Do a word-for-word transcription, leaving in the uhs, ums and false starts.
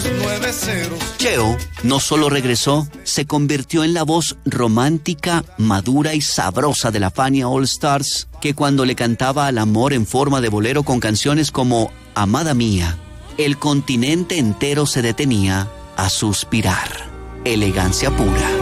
nueve ceros. Cheo no solo regresó, se convirtió en la voz romántica, madura y sabrosa de la Fania All Stars, que cuando le cantaba al amor en forma de bolero con canciones como Amada Mía, el continente entero se detenía a suspirar. Elegancia pura.